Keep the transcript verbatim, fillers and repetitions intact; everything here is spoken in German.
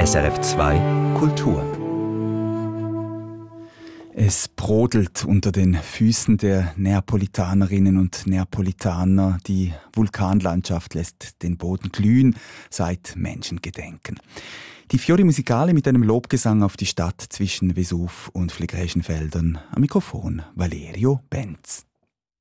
S R F zwei Kultur. Es brodelt unter den Füßen der Neapolitanerinnen und Neapolitaner. Die Vulkanlandschaft lässt den Boden glühen seit Menschengedenken. Die Fiori Musicale mit einem Lobgesang auf die Stadt zwischen Vesuv und Phlegraeischen Feldern. Am Mikrofon Valerio Benz.